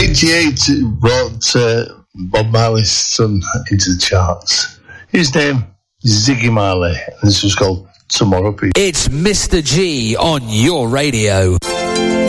88 brought Bob Marley's son into the charts. His name is Ziggy Marley, and this was called Tomorrow People. It's Mr. G on your radio.